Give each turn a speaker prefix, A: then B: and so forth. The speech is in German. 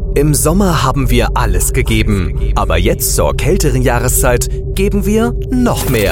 A: Im Sommer haben wir alles gegeben, aber jetzt zur kälteren Jahreszeit geben wir noch mehr.